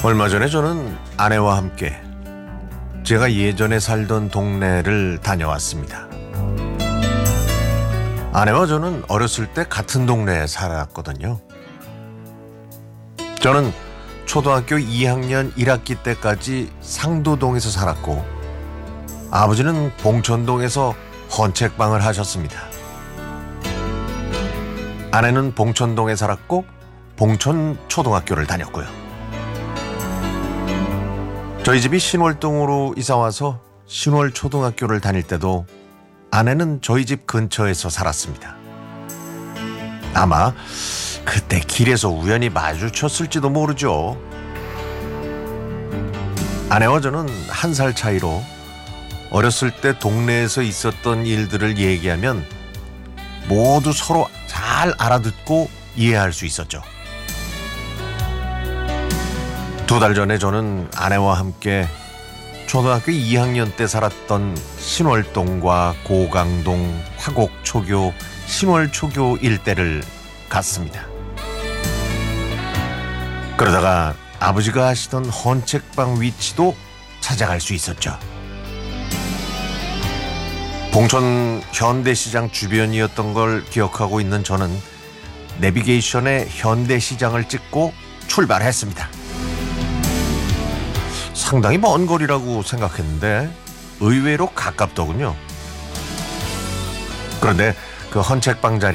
얼마 전에 저는 아내와 함께 제가 예전에 살던 동네를 다녀왔습니다. 아내와 저는 어렸을 때 같은 동네에 살았거든요. 저는 초등학교 2학년 1학기 때까지 상도동에서 살았고 아버지는 봉천동에서 헌책방을 하셨습니다. 아내는 봉천동에 살았고 봉천초등학교를 다녔고요. 저희 집이 신월동으로 이사와서 신월초등학교를 다닐 때도 아내는 저희 집 근처에서 살았습니다. 아마 그때 길에서 우연히 마주쳤을지도 모르죠. 아내와 저는 1살 차이로 어렸을 때 동네에서 있었던 일들을 얘기하면 모두 서로 잘 알아듣고 이해할 수 있었죠. 2달 전에 저는 아내와 함께 초등학교 2학년 때 살았던 신월동과 고강동, 화곡초교, 신월초교 일대를 갔습니다. 그러다가 아버지가 하시던 헌책방 위치도 찾아갈 수 있었죠. 봉천 현대시장 주변이었던 걸 기억하고 있는 저는 내비게이션에 현대시장을 찍고 출발했습니다. 상당히 먼 거리라고 생각했는데 의외로 가깝더군요. 그런데 그 헌책방 자리